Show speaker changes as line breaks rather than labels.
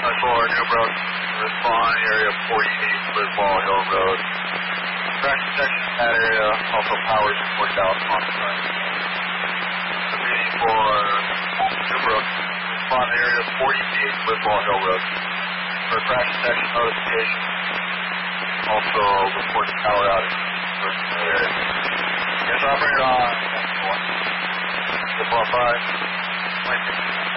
4, Newbrook, respond area 48 Lisball Hill Road. Crash detection in that area, also powers report Dallas Monterey. Repeating for Newbrook, respond area 48 Lisball Hill Road. For crash detection notification, also report the power outage in the area. Yes, operator on 4. 5, 20.